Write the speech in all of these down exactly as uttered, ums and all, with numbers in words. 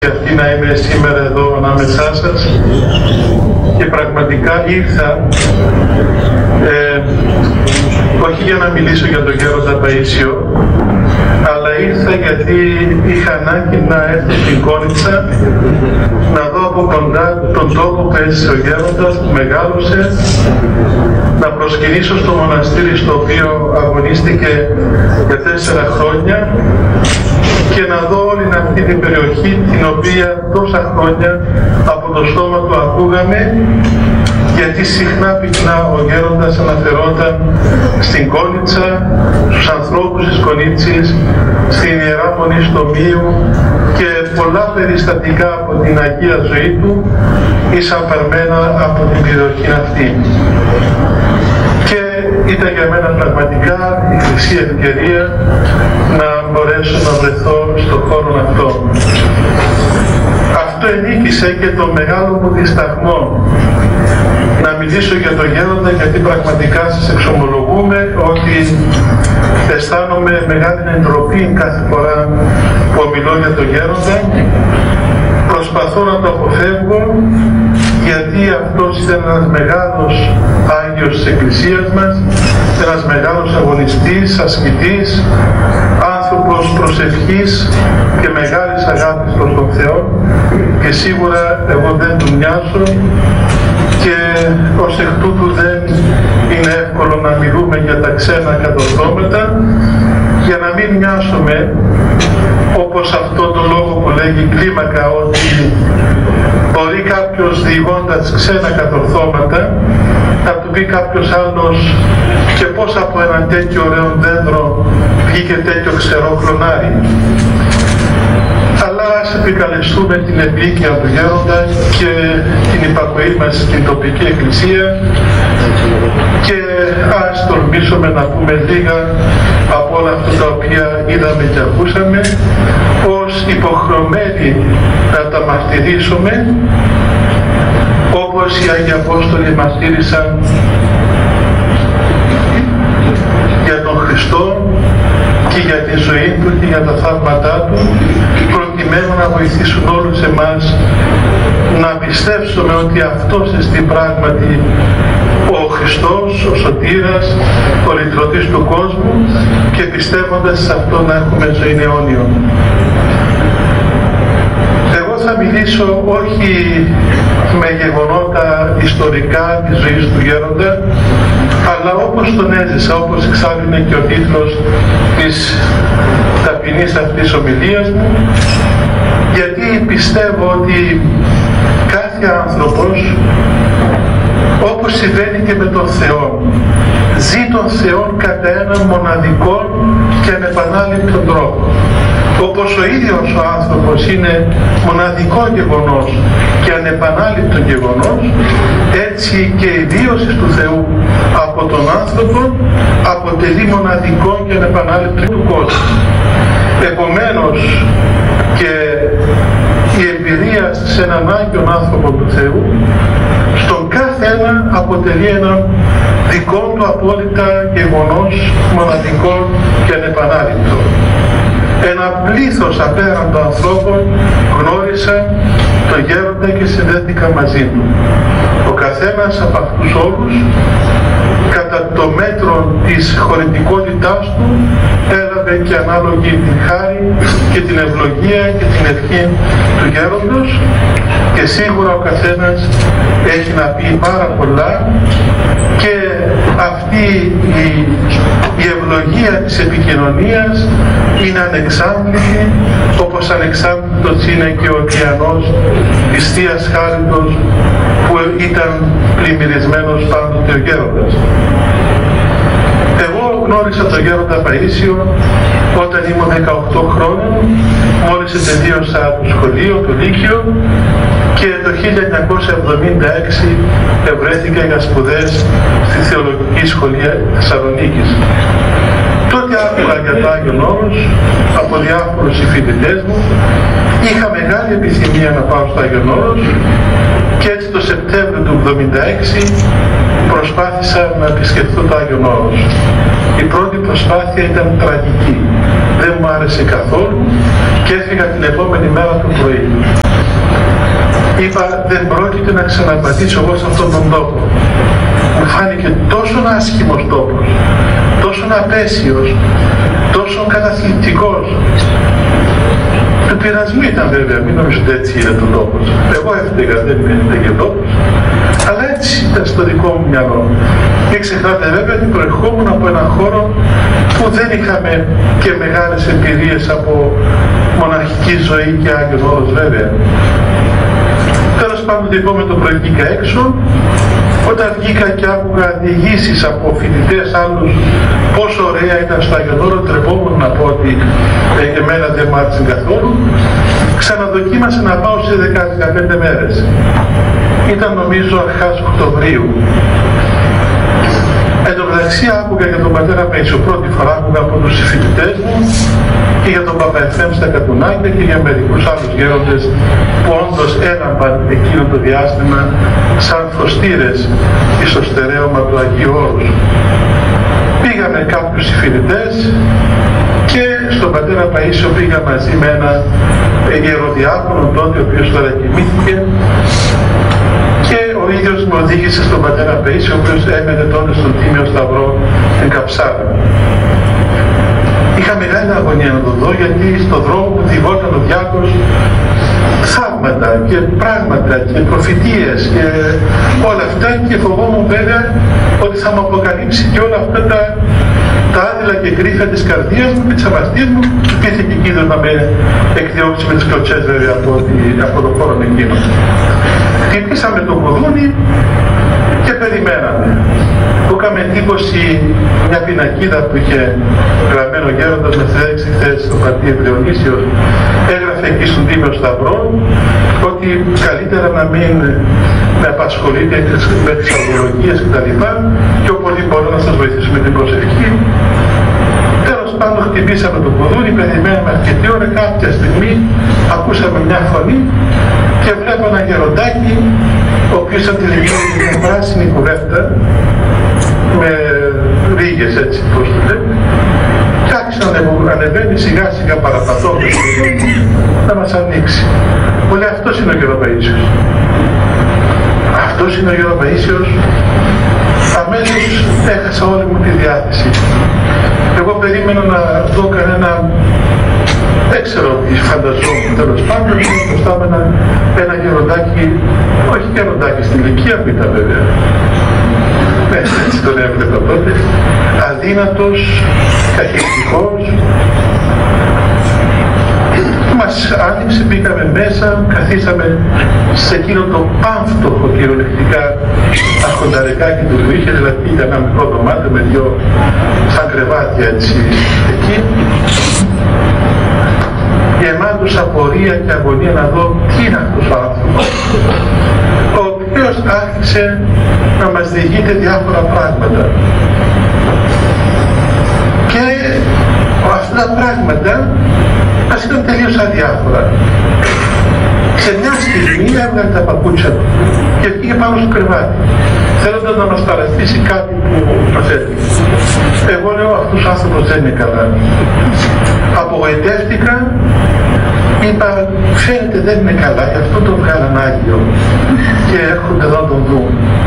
αυτή να είμαι σήμερα εδώ ανάμεσά σας και πραγματικά ήρθα ε, όχι για να μιλήσω για τον Γέροντα Παΐσιο, αλλά ήρθα γιατί είχα ανάγκη να έρθω στην Κόνιτσα να δω από κοντά τον τόπο που έζησε ο Γέροντας, που μεγάλωσε, να προσκυνήσω στο μοναστήρι στο οποίο αγωνίστηκε για τέσσερα χρόνια και να δω όλη αυτή την περιοχή την οποία τόσα χρόνια από το στόμα του ακούγαμε, γιατί συχνά πυκνά ο Γέροντας αναφερόταν στην Κόνιτσα, στους ανθρώπους της Κονίτσης, στην Ιερά Μονή στο Μείο και πολλά περιστατικά από την Αγία ζωή του ήσαν παρμένα από την περιοχή αυτή. Και ήταν για μένα πραγματικά η χρυσή ευκαιρία να μπορέσω να βρεθώ στον χώρο αυτό. Αυτό ενίκησε και το μεγάλο μου δισταγμό να μιλήσω για τον Γέροντα, γιατί πραγματικά σας εξομολογούμε ότι αισθάνομαι μεγάλη εντροπή κάθε φορά που μιλώ για τον Γέροντα. Προσπαθώ να το αποφεύγω, γιατί αυτός ήταν ένας μεγάλος Άγιος της Εκκλησίας μας, ένας μεγάλος αγωνιστής, ασκητής, άνθρωπος προσευχής και μεγάλης αγάπης προς τον Θεό, και σίγουρα εγώ δεν του μοιάζω και ως εκ τούτου δεν είναι εύκολο να μιλούμε για τα ξένα κατορθώματα, για να μην μοιάσουμε όπως αυτό το λόγο που λέγει κλίμακα, ότι μπορεί κάποιος διηγώντας ξένα κατορθώματα να του πει κάποιος άλλος και πώς από ένα τέτοιο ωραίο δέντρο βγήκε τέτοιο ξερό κλονάρι. Αλλά ας επικαλεστούμε την επίοικια του Γέροντα και την υπακοή μας στην τοπική εκκλησία και ας τολμήσουμε να πούμε λίγα από όλα αυτά τα οποία είδαμε και ακούσαμε, ως υποχρεωμένοι να τα μαρτυρήσουμε, όπως οι Άγιοι Απόστολοι μαρτύρησαν για τον Χριστό και για τη ζωή του και για τα θαύματά του, προκειμένου να βοηθήσουν όλους εμάς να πιστέψουμε ότι αυτός εστί πράγματι ο Χριστός, ο Σωτήρας, ο λυτρωτής του κόσμου, και πιστεύοντας σε αυτό να έχουμε ζωή αιώνιο. Εγώ θα μιλήσω όχι με γεγονότα ιστορικά της ζωής του Γέροντα, αλλά όπως τον έζησα, όπως εξάλλου είναι και ο τίτλος της ταπεινής αυτής ομιλίας μου, γιατί πιστεύω ότι κάθε άνθρωπος, όπως συμβαίνει και με τον Θεό, ζει τον Θεό κατά έναν μοναδικό και ανεπανάληπτο τρόπο. Όπως ο ίδιος ο άνθρωπος είναι μοναδικό γεγονός και ανεπανάληπτο γεγονός, έτσι και η βίωση του Θεού από τον άνθρωπο αποτελεί μοναδικό και ανεπανάληπτο του κόσμου. Επομένως, και η εμπειρία σε έναν Άγιον άνθρωπο του Θεού, στον κάθε ένα αποτελεί ένα δικό του απόλυτα γεγονός, μοναδικό και ανεπανάληπτο. Ένα πλήθος απέραντων ανθρώπων γνώρισαν τον Γέροντα και συνδέθηκαν μαζί του. Ο καθένας από αυτούς όλους, κατά το μέτρο της χωρητικότητάς του, έλαβε και ανάλογη την χάρη και την ευλογία και την ευχή του Γέροντος, και σίγουρα ο καθένας έχει να πει πάρα πολλά, και αυτή η, η ευλογία της επικοινωνίας είναι ανεξάμβλητη, όπως ανεξάμβλητος είναι και ο ωκεανός της Θείας Χάριτος που ήταν πλημμυρισμένος πάντοτε ο Γέροντας. Εγώ γνώρισα τον Γέροντα Παΐσιο όταν ήμουν δεκαοκτώ χρόνων, μόλις τελείωσα το σχολείο, το Λύκειο, και το χίλια εννιακόσια εβδομήντα έξι ευρέθηκα για σπουδές στη Θεολογική Σχολή Θεσσαλονίκης. Τότε Ό,τι άκουγα για το Άγιον Όρος από διάφορους συμφοιτητές μου, είχα μεγάλη επιθυμία να πάω στο Άγιον Όρος και έτσι το Σεπτέμβριο του εβδομήντα έξι προσπάθησα να επισκεφθώ το Άγιον Όρος. Η πρώτη προσπάθεια ήταν τραγική. Δεν μου άρεσε καθόλου και έφυγα την επόμενη μέρα το πρωί. Είπα, δεν πρόκειται να ξαναπατήσω εγώ σε αυτόν τον τόπο. Μου φάνηκε τόσο άσχημος τόπος, τόσο απέσιος, τόσο καταθλιπτικός. Του πειρασμού ήταν βέβαια, μην νομίζετε ότι έτσι είναι το τόπος. Εγώ έφταιγα, δεν είναι και τόπος, αλλά έτσι ήταν στο δικό μου μυαλό. Μην ξεχνάτε βέβαια ότι προερχόμουν από έναν χώρο που δεν είχαμε και μεγάλες εμπειρίες από μοναχική ζωή και Άγιον Όρος βέβαια. Τέλος πάντων, το επόμενο το πρωί βγήκα έξω. Όταν βγήκα και άκουγα διηγήσεις από φοιτητές άλλους πόσο ωραία ήταν στο Άγιον Όρο, τρεπόμουν να πω ότι ε, εμένα δεν μ' άρεσε καθόλου. Ξαναδοκίμασα να πάω σε δέκα με δεκαπέντε μέρες. Ήταν νομίζω αρχάς Οκτωβρίου. Εν τω μεταξύ άκουγα για τον πατέρα Παΐσιο, πρώτη φορά άκουγα από τους φοιτητές μου και για τον Παπαεφέμ στα Κατουνάκια και για μερικούς άλλους γέροντες που όντως έλαμπαν εκείνο το διάστημα σαν φωστήρες στο στερέωμα του Αγίου Όρους. Πήγαμε κάποιους φοιτητές και στον πατέρα Παΐσιο πήγα μαζί με ένα γεροδιάκονο τότε, ο οποίος τώρα κοιμήθηκε, και ο ίδιος με οδήγησε στον πατέρα Παΐσιο, ο οποίος έμενε τότε στον Τίμιο Σταυρό εν Καψάρα. Είχα μεγάλη αγωνία να το δω, γιατί στον δρόμο που διηγόταν ο διάκος θαύματα και πράγματα και προφητείες και όλα αυτά, και φοβόμουν βέβαια ότι θα μου αποκαλύψει και όλα αυτά τα, τα άδειλα και κρύφια της καρδίας μου και της αμαρτίας μου. Υπήρχε και κίνδυνο να με εκδιώξει με τις κλωτσές βέβαια από, από το χώρο εκείνο. Χτυπήσαμε το κουδούνι και περιμέναμε. Μου έκαμε εντύπωση μια πινακίδα που είχε γραμμένο ο γέροντας με θέση χθες στο πατήρ Διονύσιος. Έγραφε εκεί στον Τίμιο Σταυρό ότι καλύτερα να μην με απασχολείτε με τις αυγολογίες κτλ. Και πολύ μπορώ να σας βοηθήσω με την προσευχή. Τέλος πάντων, χτυπήσαμε το κουδούνι, περιμέναμε αρκετή ώρα. Κάποια στιγμή ακούσαμε μια φωνή και βλέπω ένα γεροντάκι, ο οποίος αντιληγήθηκε μια πράσινη κουβέρτα με ρίγες, έτσι πώς το λέμε, και άρχισε να ανεβαίνει σιγά σιγά παραπατώντας να μας ανοίξει. Μου λέει, αυτός είναι ο Γεροπαΐσιος. Αυτός είναι ο Γεροπαΐσιος. Αμέσως έχασα όλη μου τη διάθεση. Εγώ περίμενα να δω κανένα, δεν ξέρω τι φανταζόμουν, τέλος πάντων, μπροστά με ένα, ένα γεροντάκι, όχι γεροντάκι στην ηλικία που ήταν βέβαια. Ναι, έτσι τον έβλεπα τότε. Αδύνατος, καχυκτικός. Μας άνοιξε, μπήκαμε μέσα, καθίσαμε σε εκείνο το πάμφτωχο κυριολεκτικά αρχονταρεκάκι του που είχε, δηλαδή ήταν ένα μικρό δωμάτιο με δυο σαν κρεβάτια έτσι εκεί. Γεμάτος απορία και αγωνία να δω τι είναι αυτός ο άνθρωπος, ο οποίος άρχισε να μας διηγείται διάφορα πράγματα. Και αυτά τα πράγματα μας ήταν τελείως αδιάφορα. Σε μια στιγμή έβγαλε τα παπούτσια του και πήγε πάνω στο κρεβάτι, θέλοντας να μας παραστήσει κάτι που μας έφυγε. Εγώ λέω, αυτός ο άνθρωπος δεν είναι καλά. Απογοητεύτηκα, είπα, φαίνεται δεν είναι καλά, γι' αυτό τον βγάλαν Άγιο και έρχονται εδώ να τον δουν.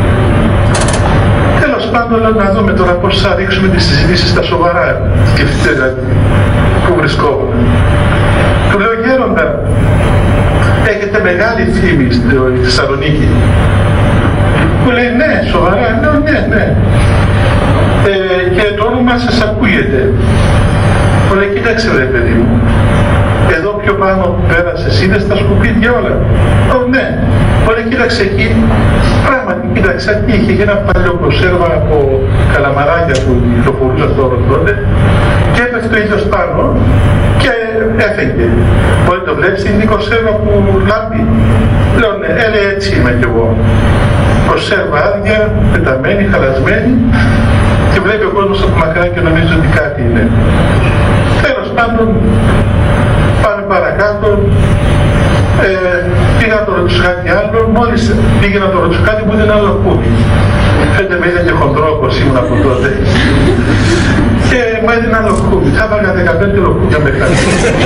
Τέλος πάντων, λέω να δούμε τώρα πώς θα ρίξουμε τις συζητήσεις στα σοβαρά. Σκεφτείτε δηλαδή που βρισκόμουν. Του λέω, γέροντα, έχετε μεγάλη φήμη στη Θεσσαλονίκη. Μου λέει, ναι, σοβαρά. Λέω, ναι, ναι. Ε, και το όνομα σας ακούγεται. Μου λέει, κοίταξε ρε παιδί μου, εδώ πιο πάνω που πέρασες είδες τα σκουπίδια όλα. Λέω, ναι. Μου λέει, κοίταξε εκεί. Πράγματι, κοίταξε, εκεί είχε ένα παλιό κονσέρβα από καλαμαράκια που κυκλοφορούσε αυτό τότε και έπεφτε το ίδιος πάνω και έφεγε. Μπορεί να το βλέπεις, είναι η κονσέρβα που λάμπει. Λέω, ναι, έλε, έτσι είμαι κι εγώ. Κονσέρβα άδεια, πεταμένη, χαλασμένη. και βλέπει ο κόσμος από μακριά και νομίζει ότι κάτι είναι. Τέλος πάντων, πάμε παρακάτω. Ε, πήγα να το ρωτήσω κάτι άλλο, μόλις πήγε να το ρωτήσω κάτι μου ήταν άλλο κούμπι. Φαίνεται με είδε και χοντρό όπως ήμουν από τότε. Και μου έδινε άλλο κούμπι. Θα βάλω δεκαπέντε λοκούμπια με κάτι.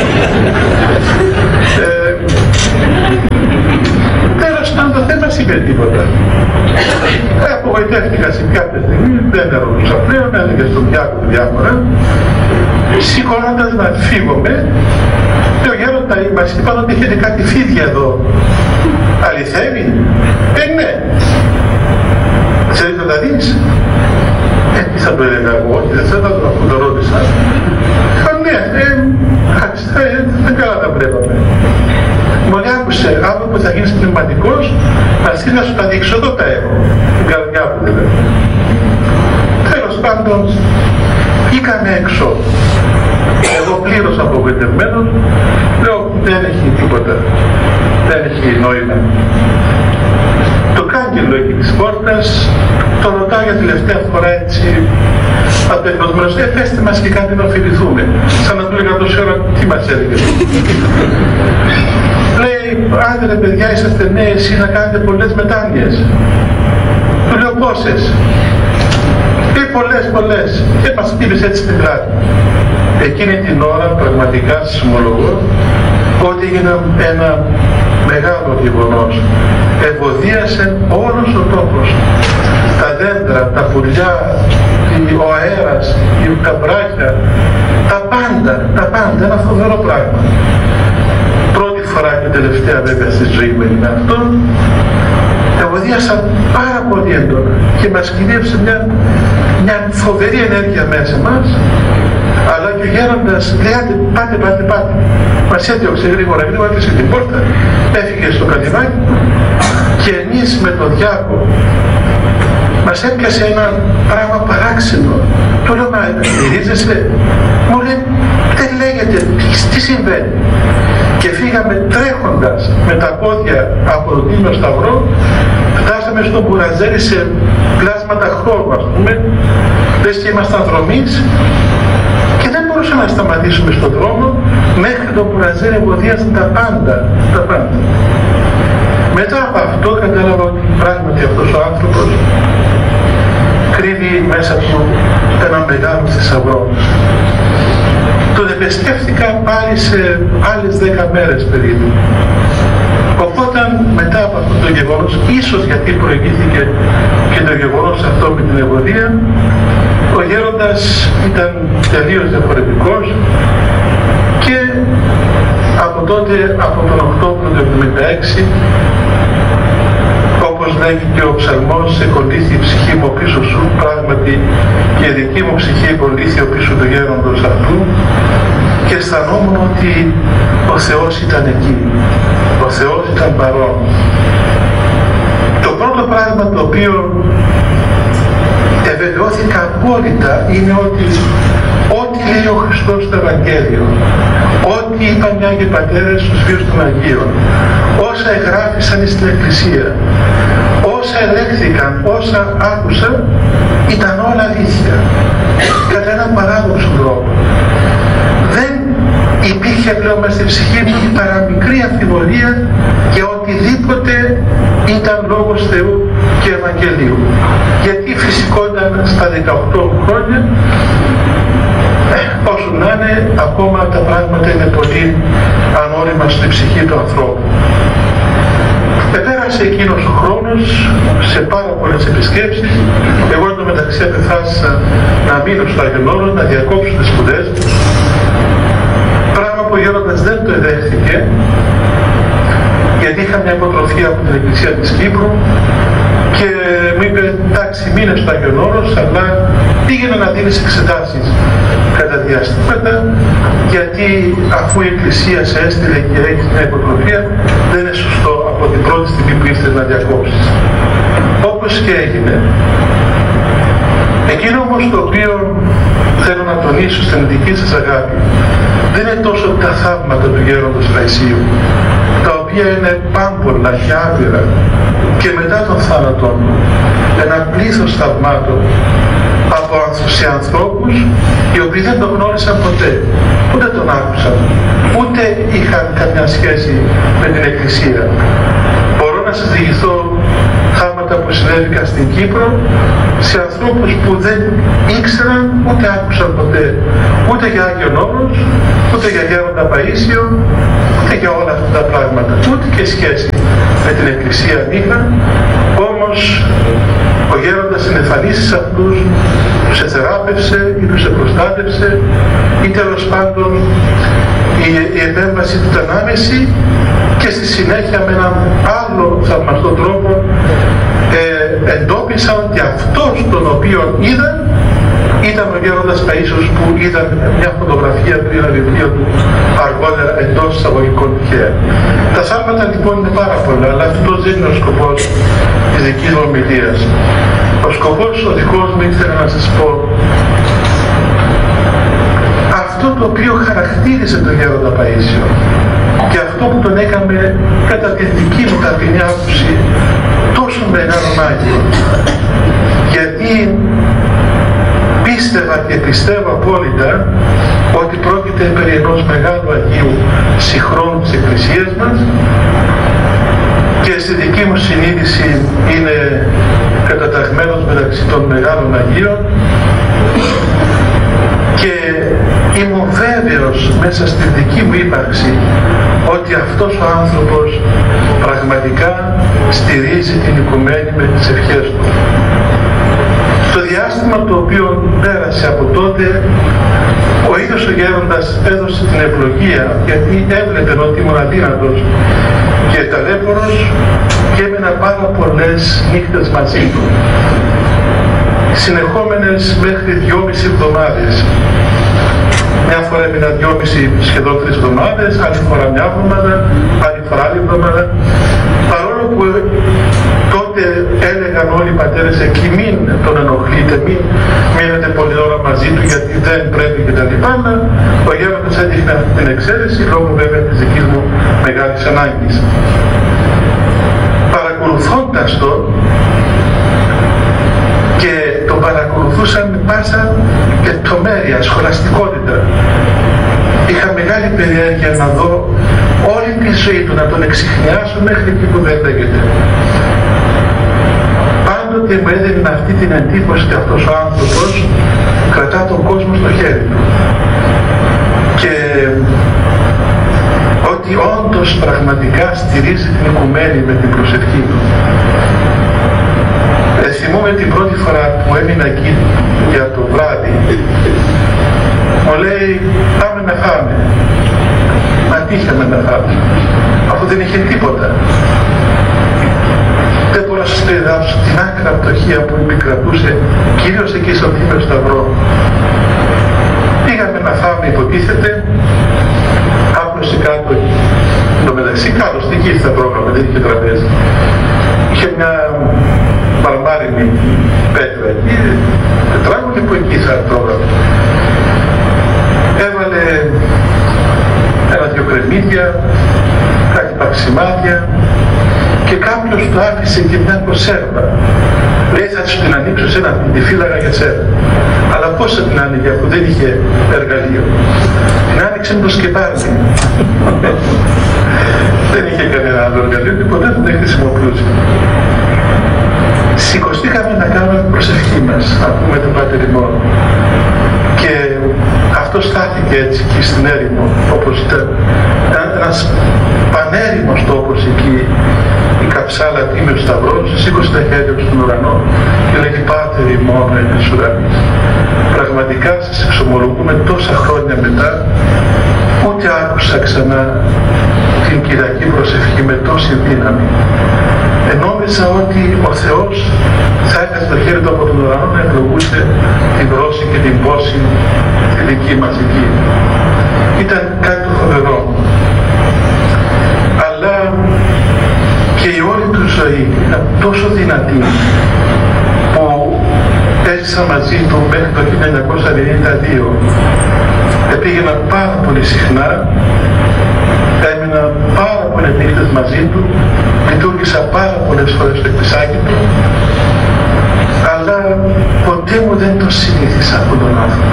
ε, Τέλος πάντων δεν μας είπε τίποτα. Ε, απογοητεύτηκα σε κάποια στιγμή, δεν ρωτούσα πλέον, έλεγε στον Πιάκο διάφορα. Σηκώνοντας να φύγουμε, και ο γέροντα μας είπαν ότι έχετε κάτι φίδια εδώ. Αληθεύει? Ε, ναι. Ξέρεις να τα δεις? Ε, τι θα το έλεγα εγώ, όχι, δεν θα το αφού το ρώτησα. Α, ναι, ε, ε, δεν καλά τα βλέπαμε. Μου λέει, άκουσε, αύριο που θα γίνεις πνευματικός, θα στείλει να σου τα δείξω, εδώ τα έχω. Την καρδιά μου δηλαδή. Τέλος πάντων, βγήκαμε έξω. Εγώ πλήρως απογοητευμένος, λέω δεν έχει τίποτα, δεν έχει νόημα. Το κάγκελο εκεί της πόρτας, το ρωτάω για τελευταία φορά έτσι, από το εκδοσμένος, ε, πέστε μας και κάτι να οφειληθούμε. Σαν να του έλεγα τόση ώρα, τι μας έλεγε. Λέει, άντε ρε παιδιά, είσαστε νέοι εσείς να κάνετε πολλές μετάνοιες. Του λέω πόσες. Ε, πολλές, πολλές. Και μας πήρες έτσι στην πλάτη. Εκείνη την ώρα πραγματικά σας ομολογώ ότι έγινε ένα μεγάλο γεγονός. Ευωδίασε όλος ο τόπος. Τα δέντρα, τα πουλιά, ο αέρας, τα βράχια, τα πάντα, τα πάντα, ένα φοβερό πράγμα. Πρώτη φορά και τελευταία βέβαια στη ζωή μου είναι αυτό. Ευωδίασα πάρα πολύ έντονα και μας κινήψε μια, μια φοβερή ενέργεια μέσα μας. Αλλά και ο γέροντας λέει, άντε, πάτε, πάτε, πάτε. Μας έδιωξε γρήγορα, γρήγορα, έκλεισε την πόρτα, έφυγε στο κατηβάκι και εμείς με τον Διάκο μας έπιασε ένα πράγμα παράξενο. Του λέω, μα στηρίζεσαι? Μου λέει, δεν λέγεται, τι, τι συμβαίνει? Και φύγαμε τρέχοντας με τα πόδια από τον Τίμιο Σταυρό, φτάσαμε στο Μπουραζέρι σε πλάσματα χρόνου, ας πούμε, λες και ήμασταν δρομείς. Και δεν μπορούσαμε να σταματήσουμε στον δρόμο μέχρι τον Μπουραζέρι ευωδίασαν τα πάντα, τα πάντα. Μετά από αυτό κατάλαβα ότι πράγματι αυτός ο άνθρωπος κρύβει μέσα του ένα μεγάλο θησαυρό. Τον εμπεσκέφθηκα πάλι σε άλλες δέκα μέρες περίπου. Οπότε μετά από αυτό το γεγονός, ίσως γιατί προηγήθηκε και το γεγονός αυτό με την ευωδία, ο γέροντας ήταν τελείως διαφορετικός και από τότε, από τον Οκτώβριο του εβδομήντα έξι, όπως λέγει και ο ψαλμός, «Εκολύθη η ψυχή μου πίσω σου», πράγματι και η δική μου ψυχή εκολύθη πίσω του γέροντος αυτού και αισθανόμουν ότι ο Θεός ήταν εκεί, ο Θεός ήταν παρόν. Το πρώτο πράγμα το οποίο ευεβεβαιώθηκα απόλυτα είναι ότι ό,τι λέει ο Χριστός στο Ευαγγέλιο, ό,τι είπαν οι Άγιοι Πατέρες στους βίους των Αγίων, όσα εγγράφησαν στην Εκκλησία, όσα ελέγχθηκαν, όσα άκουσαν, ήταν όλα αλήθεια. Κατά έναν παράδοξο τρόπο. Δεν υπήρχε πλέον μες στη ψυχή μου η παραμικρή αμφιβολία για οτιδήποτε ήταν λόγος Θεού και Ευαγγελίου. Γιατί φυσικό ήταν στα δεκαοκτώ χρόνια, ε, όσο να είναι, ακόμα τα πράγματα είναι πολύ ανώριμα στη ψυχή του ανθρώπου. Επέρασε εκείνος ο χρόνος σε πάρα πολλές επισκέψεις. Εγώ εντωμεταξύ αποφάσισα να μείνω στο Άγιον Όρος, να διακόψω τις σπουδές. Πράγμα που ο γέροντας δεν το εδέχθηκε, γιατί είχα μια αποτροφή από την Εκκλησία της Κύπρου και μου είπε, εντάξει, μείνε στο Άγιον Όρος, αλλά πήγαινε να δίνεις εξετάσεις κατά διαστήματα, γιατί αφού η Εκκλησία σε έστειλε και έχεις μια υποτροφία, δεν είναι σωστό από την πρώτη στιγμή που ήρθες να διακόψεις. Όπως και έγινε. Εκείνο όμως το οποίο θέλω να τονίσω στην δική σας αγάπη, δεν είναι τόσο τα θαύματα του γέροντος Ραϊσίου, τα οποία είναι πάμπολα και άπειρα, και μετά τον θάνατό του, ένα πλήθος θαυμάτων, από σε ανθρώπους οι οποίοι δεν τον γνώρισαν ποτέ, ούτε τον άκουσαν, ούτε είχαν καμιά σχέση με την Εκκλησία. Μπορώ να σας διηγηθώ θαύματα που συνέβηκαν στην Κύπρο σε ανθρώπους που δεν ήξεραν ούτε άκουσαν ποτέ ούτε για Άγιον Όρος, ούτε για Γέροντα Παΐσιο, ούτε για όλα αυτά τα πράγματα, ούτε και σχέση με την Εκκλησία είχαν. Όμως ο Γέροντας συνεφανίσει σε αυτούς, τους εθεράπευσε ή τους επροστάτευσε, ή τέλος πάντων η, η επέμβαση του ήταν άμεση, και στη συνέχεια με έναν άλλο θαυμαστό τρόπο ε, εντόπισαν ότι αυτός τον οποίο είδαν ήταν ο Γέροντας Παΐσιος, που είδαν μια φωτογραφία του, ένα βιβλίο του αργότερα εντός εισαγωγικών τυχαία. Τα θαύματα λοιπόν είναι πάρα πολλά, αλλά αυτός δεν είναι ο σκοπός της δικής μου ομιλίας. Ο σκοπός ο δικός μου ήθελα να σας πω αυτό το οποίο χαρακτήριζε τον Γέροντα Παΐσιο και αυτό που τον έκαμε κατά τη δική μου ταπεινή άποψη τόσο μεγάλο Άγιο. Γιατί πίστευα και πιστεύω απόλυτα ότι πρόκειται περί ενός μεγάλου Αγίου συγχρόνου της Εκκλησίας μας, και στη δική μου συνείδηση είναι καταταγμένος μεταξύ των μεγάλων Αγίων, και είμαι βέβαιος μέσα στη δική μου ύπαρξη ότι αυτός ο άνθρωπος πραγματικά στηρίζει την οικουμένη με τις ευχές του. Στο διάστημα το οποίο πέρασε από τότε, ο ίδιος ο Γέροντας έδωσε την ευλογία, γιατί έβλεπε ότι ήμουν αδύνατος και ταλέπορος, και έμενα πάρα πολλές νύχτες μαζί του, συνεχόμενες μέχρι δυόμιση εβδομάδες. Μια φορά έμεινα δυόμιση, σχεδόν τρεις εβδομάδες, άλλη φορά μια εβδομάδα, άλλη φορά άλλη εβδομάδα. Παρόλο που τότε έλεγαν όλοι οι πατέρες εκεί, μην τον ενοχλείτε, μην μείνετε πολλή ώρα μαζί του γιατί δεν πρέπει και τα λοιπά, ο Γέροντας έδειχνε αυτή την εξαίρεση λόγω βέβαια της δικής μου μεγάλης ανάγκης. Παρακολουθώντας το, και τον παρακολουθούσαν με πάσα λεπτομέρεια, σχολαστικότητα. Είχα μεγάλη περιέργεια να δω όλη τη ζωή του, να τον εξιχνιάσω μέχρι εκεί που δεν λέγεται. Πάντοτε μου έδινε αυτή την εντύπωση ότι αυτός ο άνθρωπος κρατά τον κόσμο στο χέρι του. Και ότι όντως πραγματικά στηρίζει την οικουμένη με την προσευχή του. Ε, θυμούμαι την πρώτη φορά που έμεινα εκεί για το βράδυ, μου λέει πάμε να φάμε. Μα τι είχαμε να φάμε, αφού δεν είχε τίποτα. Δεν μπορώ να σας περιγράψω την άκρα πτωχία που επικρατούσε, κυρίως εκεί στον Τίμιο Σταυρό. Πήγαμε να φάμε, υποτίθεται, άπλωσε κάτω, το μεταξύ κάτω, στην εκεί στα πρόγραμμα, δεν είχε τραπέζι. Είχε μια μαρμάρινη πέτρα εκεί, τετράγωνη, που εκεί θα πρόγραμμα. Έβαλε ένα-δυο κρεμμύδια, κάτι παξιμάδια, και κάποιος του άφησε και μια κονσέρβα. Λέει θα σου την ανοίξω σε ένα, τη φύλαγα για σένα. Αλλά πώς θα την άνοιγε αφού δεν είχε εργαλείο. Την άνοιξε με το σκεπάρι. Δεν είχε κανένα άλλο εργαλείο και ποτέ δεν χρησιμοποιούσε. Σηκωστήκαμε να κάνουμε την προσευχή μας, να πούμε τον Πάτερ ημών. Και αυτό στάθηκε έτσι και στην έρημο, όπως ήταν ένας πανέρημος τόπος εκεί, η καψάλα Τίμιος Σταυρός, σήκωσε τα χέρια του στον ουρανό και λέγει Πάτερ ημών εν της ουρανής. Πραγματικά σας εξομολογούμε τόσα χρόνια μετά, ούτε άκουσα ξανά την κυριακή προσευχή με τόση δύναμη. Ενόμιζα ότι ο Θεός θα έκανε το χέρι του από τον ουρανό να ευλογούσε την δρόση και την πόση τη δική μας εκεί. Ήταν κάτι το φοβερό. Αλλά και η όλη του ζωή ήταν τόσο δυνατή που έζησα μαζί του μέχρι το χίλια εννιακόσια ενενήντα δύο. Επήγαινα πάρα πολύ συχνά, έμεινα πάρα πολλές νύχτες μαζί του, λειτουργήσα πάρα πολλές φορές στο εκκλησάκι του, αλλά ποτέ μου δεν το συνήθισα αυτόν τον άνθρωπο.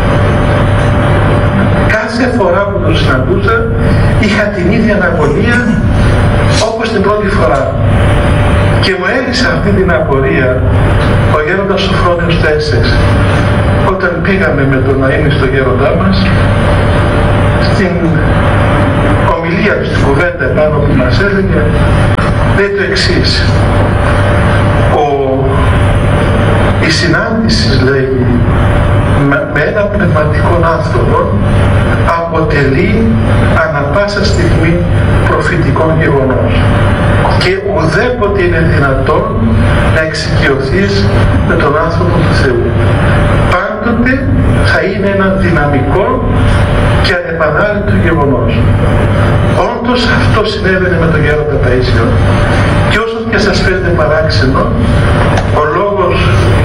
Κάθε φορά που τον συναντούσα είχα την ίδια αναγωνία όπως την πρώτη φορά. Και μου έλυσε αυτή την απορία ο γέροντας Σοφρόνιος Τέσσεξ όταν πήγαμε με τον αείμνηστο γέροντά μας στην ομιλία του, στην κουβέντα πάνω που μας έλεγε, λέει το εξής: ο, η συνάντηση, λέει, με, με ένα πνευματικό άνθρωπο αποτελεί ανα πάσα στιγμή προφητικό γεγονός και ουδέποτε είναι δυνατόν να εξοικειωθείς με τον άνθρωπο του Θεού. Πάντοτε θα είναι ένα δυναμικό και ανεπανάληπτο γεγονός. Όντως αυτό συνέβαινε με τον γέροντα Παΐσιο, και όσο και σας φαίνεται παράξενο, ο λόγος,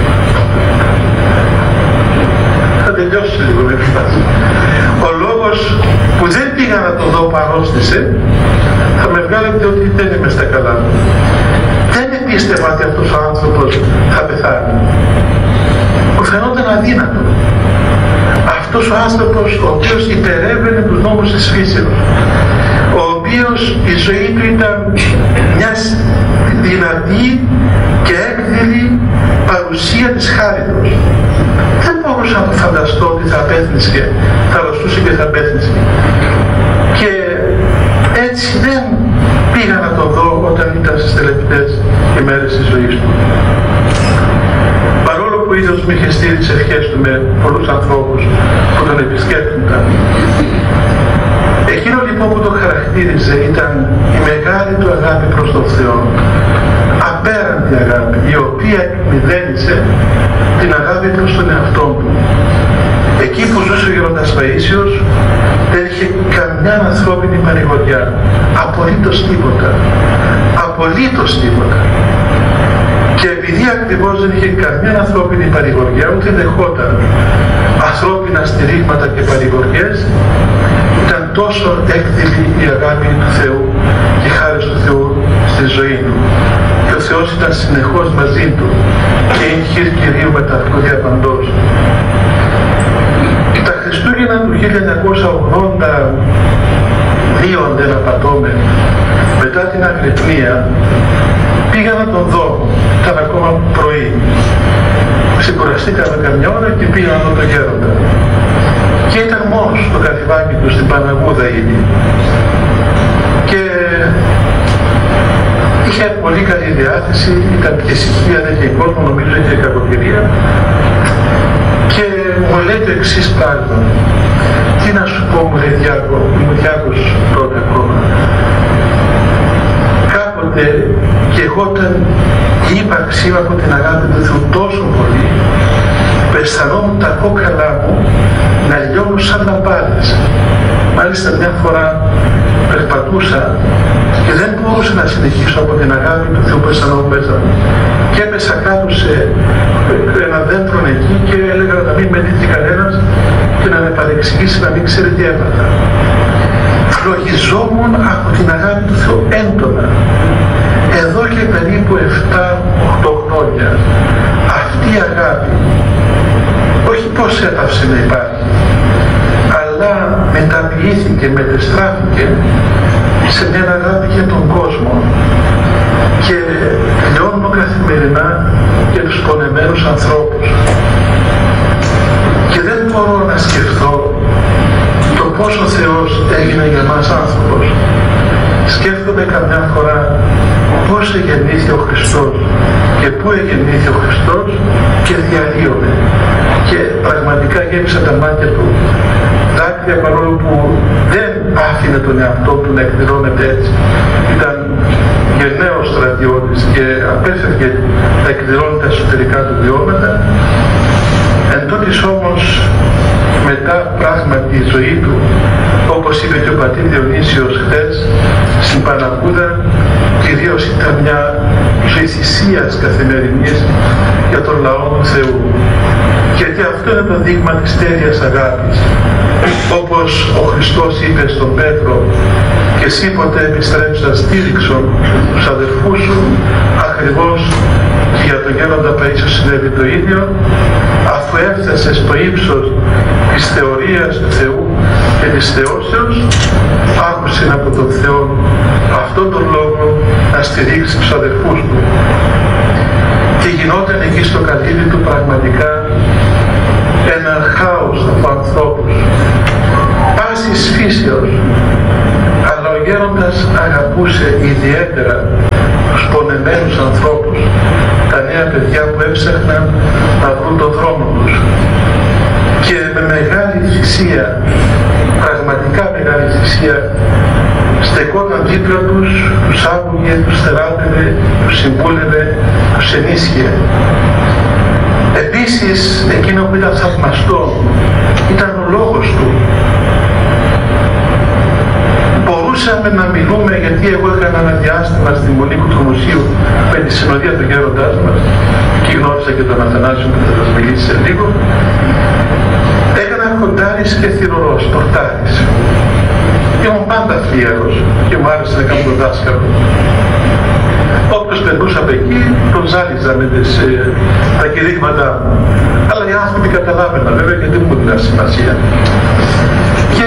θα τελειώσω λίγο με φάση, ο λόγος που δεν πήγα να το δω παρόστησε, θα με βγάλετε ότι δεν είμαι στα καλά. Δεν πίστευα ότι αυτός ο άνθρωπος θα πεθάνει. Μου φαινόταν αδύνατο. Αυτός ο άνθρωπος ο οποίος υπερέβαινε τους νόμους της φύσεως, ο οποίος η ζωή του ήταν μια δυνατή και έκδηλη παρουσία της χάριτος. Δεν μπορούσα να το φανταστώ ότι θα απέθνησε, θα αρρωστούσε και θα απέθνησε. Και έτσι δεν πήγα να το δω όταν ήταν στις τελευταίες ημέρες της ζωής του. Παρόλο που ο ίδιος μου είχε στείλει τις ευχές του με πολλούς ανθρώπους που τον επισκέπτονταν. Εκείνο λοιπόν που το χαρακτήριζε ήταν η μεγάλη του αγάπη προς τον Θεό. Απέραντη αγάπη, η οποία εκμηδένισε την αγάπη προς τον εαυτό του. Εκεί που ζούσε ο γέροντας Παΐσιος δεν είχε καμιά ανθρώπινη παρηγοριά. Απολύτως τίποτα. Απολύτως τίποτα. Και επειδή ακριβώς δεν είχε καμιά ανθρώπινη παρηγοριά, ούτε δεχόταν ανθρώπινα στηρίγματα και παρηγοριές, ήταν τόσο έκδηλη η αγάπη του Θεού και η χάρη του Θεού στη ζωή του. Και ο Θεός ήταν συνεχώς μαζί του και είναι χείρ Κυρίου με τα αυτούδια παντός. Τα Χριστούγεννα του χίλια εννιακόσια ογδόντα δύο, αν δεν απατώμε, μετά την αγρυπνία, πήγα να τον δω. Ήταν ακόμα πρωί. Ξεκουραστήκαμε καμιά ώρα και πήγα να δω τον γέροντα. Και ήταν μόνος στο καθιβάκι του στην Παναγούδα ήδη. Και είχε πολύ καλή διάθεση, ήταν και ησυχία, δεν είχε κόσμο, νομίζω είχε κακοκαιρία. Και μου λέει το εξής πράγμα: τι να σου πω, μου λέει Διάκο, ήμουν Διάκος τότε ακόμα. Κάποτε και εγώ όταν η ύπαρξή μου από την αγάπη του Θεού τόσο πολύ, αισθανόμουν τα κόκαλά μου να λιώνουν σαν λαμπάδες. Μάλιστα μια φορά περπατούσα και δεν μπορούσα να συνεχίσω από την αγάπη του Θεού που αισθανόμουν μέσα μου. Και έπεσα κάτω σε ένα δέντρο εκεί και έλεγα να μην με δείχνει κανένας και να με παρεξηγήσει, να μην ξέρει τι έπαθα. Φλογιζόμουν από την αγάπη του Θεού έντονα. Εδώ και περίπου επτά οχτώ χρόνια αυτή η αγάπη όχι πως έπαυσε να υπάρχει, αλλά μεταποιήθηκε, μετεστράφηκε σε μια αγάπη για τον κόσμο και λιώνω καθημερινά για τους πονεμένους ανθρώπους. Και δεν μπορώ να σκεφτώ το πώς ο Θεός έγινε για μας άνθρωπος. Σκέφτομαι καμιά φορά πώς εγεννήθη ο Χριστός και πού εγεννήθη ο Χριστός και διαλύομαι. Και πραγματικά γέμισα τα μάτια του δάκρυα, παρόλο που δεν άφηνε τον εαυτό του να εκδηλώνεται έτσι. Ήταν γενναίος στρατιώτης και απέφευγε να εκδηλώνει τα εσωτερικά του βιώματα. Εν τούτοις όμως, μετά πράγματι η ζωή του, όπως είπε και ο πατήρ Διονύσιος χθες στην Παναγούδα, κυρίως ήταν μια ζωή θυσίας καθημερινής για τον λαό του Θεού. Γιατί αυτό είναι το δείγμα της τέλειας αγάπης. Όπως ο Χριστός είπε στον Πέτρο: και εσύ ποτέ επιστρέψας στήριξον τους αδερφούς σου, ακριβώς και η Για τον γέροντα Παΐσιο συνέβη το ίδιο, αφού έφτασε στο ύψος της θεωρίας του Θεού και της θεώσεως, άκουσε από τον Θεό αυτόν τον λόγο να στηρίξει τους αδερφούς του. Και γινόταν εκεί στο κατήλι του πραγματικά ένα χάος από ανθρώπους, πάσης φύσεως, αλλά ο γέροντας αγαπούσε ιδιαίτερα τους πονεμένους ανθρώπους, τα νέα παιδιά που έψαχναν να βρουν τον δρόμο τους. Και με μεγάλη θυσία, πραγματικά μεγάλη θυσία, στεκόταν δίπλα τους, τους άκουγε, τους θεράπευε, τους συμβούλευε, τους ενίσχυε. Επίσης, εκείνο που ήταν θαυμαστό ήταν ο λόγος του. Μπορούσαμε να μιλούμε, γιατί εγώ έκανα ένα διάστημα στη Μονή Κουτρομουσίου με τη συνοδεία του γέροντάς μας, εκεί γνώρισα και τον Αθανάσιο που θα σας μιλήσει σε λίγο. Έκανα κοντάρης και θυρωρός, πορτάρης. Ήμουν πάντα φλίαρος και μου άρεσε να κάνω τον δάσκαλο. Όποιος περνούσα από εκεί, τον ζάλιζα με τις, ε, τα κηρύγματά μου. Αλλά οι άνθρωποι καταλάβαιναν βέβαια, γιατί δεν μου έδιναν σημασία. Και